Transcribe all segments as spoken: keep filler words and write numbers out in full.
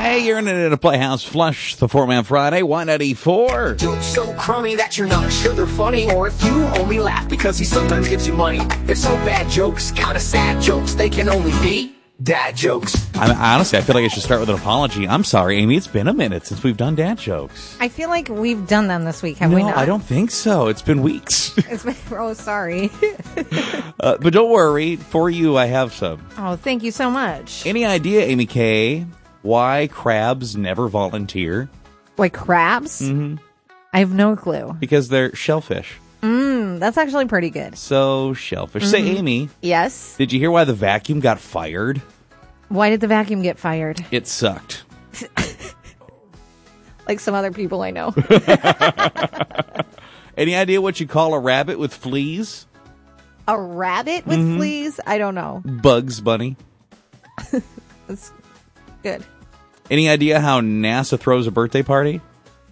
Hey, you're in it at a Playhouse Flush, the four-man Friday, one ninety-four. Jokes so crummy that you're not sure they're funny, or if you only laugh because he sometimes gives you money. They're so bad jokes, kind of sad jokes, they can only be dad jokes. I mean, honestly, I feel like I should start with an apology. I'm sorry, Amy. It's been a minute since we've done dad jokes. I feel like we've done them this week, have no, we not? I don't think so. It's been weeks. It's been, oh, sorry. uh, but don't worry. For you, I have some. Oh, thank you so much. Any idea, Amy K., why crabs never volunteer? Like crabs? Mm-hmm. I have no clue. Because they're shellfish. Mm, that's actually pretty good. So shellfish. Mm-hmm. Say, Amy. Yes? Did you hear why the vacuum got fired? Why did the vacuum get fired? It sucked. Like some other people I know. Any idea what you call a rabbit with fleas? A rabbit with Mm-hmm. fleas? I don't know. Bugs Bunny. That's good. Any idea how NASA throws a birthday party?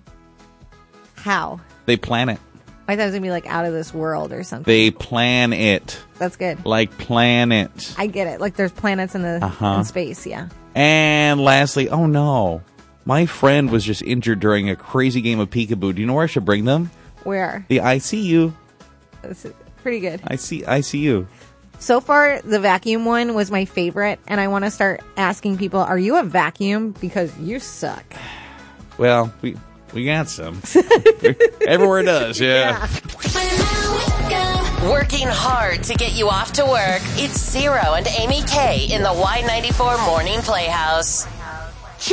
How? They plan it. I thought it was going to be like out of this world or something. They plan it. That's good. Like planet. I get it. Like there's planets in the Uh-huh. in space, yeah. And lastly, oh no. My friend was just injured during a crazy game of peekaboo. Do you know where I should bring them? Where? The I C U. That's pretty good. I see I C U. So far, the vacuum one was my favorite, and I want to start asking people, are you a vacuum? Because you suck. Well, we we got some. Everywhere does, yeah. yeah. Working hard to get you off to work. It's Zero and Amy K in the Y ninety-four Morning Playhouse.